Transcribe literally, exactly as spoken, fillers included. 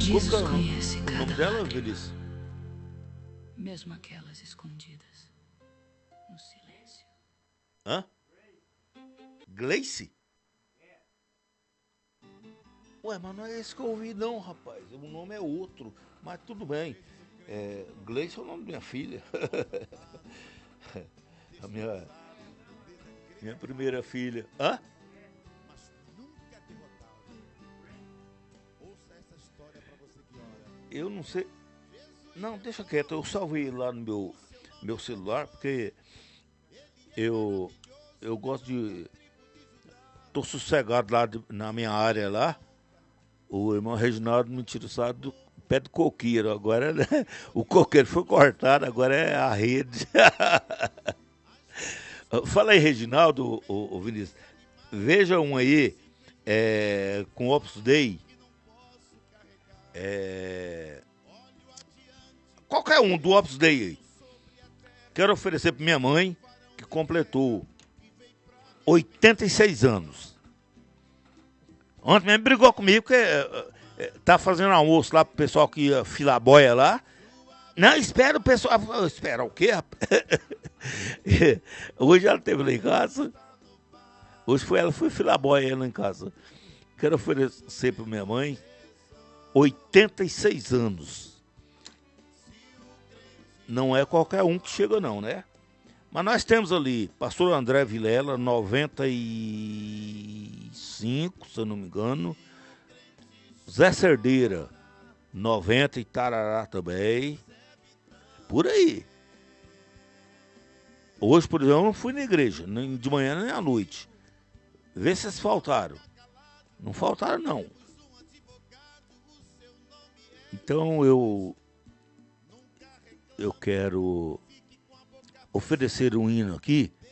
diz Qual os que é o conhece nome cada dela, lágrima, Vinícius? mesmo aquelas escondidas no silêncio. Hã? Gleice? Ué, mas não é esse que eu ouvi não, rapaz. O nome é outro, mas tudo bem. É, Gleice é o nome da minha filha. A minha, minha primeira filha. Hã? Eu não sei. Não, deixa quieto. Eu salvei lá no meu, meu celular, porque eu, eu gosto de... Tô sossegado lá de- na minha área lá. O irmão Reginaldo me tirou sarro do pé do coqueiro. Agora, né? O coqueiro foi cortado, agora é a rede. Fala aí, Reginaldo, o, Vinícius. Veja um aí, é, com Opus Dei. É, qualquer um do Opus Dei aí. Quero oferecer para minha mãe, que completou oitenta e seis anos. Ontem mesmo brigou comigo, porque é, é, tá fazendo almoço lá pro pessoal que ia filar boia lá. Não, espera o pessoal. Espera o quê, rapaz? Hoje ela esteve lá em casa. Hoje foi ela, foi filar boia lá em casa. Quero oferecer para minha mãe oitenta e seis anos. Não é qualquer um que chega não, né? Mas nós temos ali pastor André Vilela, noventa e cinco, se eu não me engano. Zé Cerdeira, noventa e tarará também. Por aí. Hoje, por exemplo, eu não fui na igreja, nem de manhã nem à noite. Vê se eles faltaram. Não faltaram, não. Então eu, eu quero oferecer um hino aqui